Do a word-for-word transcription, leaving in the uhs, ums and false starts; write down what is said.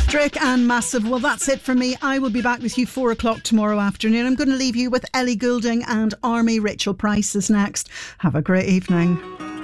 Drake and Massive. Well, that's it for me. I will be back with you four o'clock tomorrow afternoon. I'm going to leave you with Ellie Goulding and Army. Rachel Price is next. Have a great evening.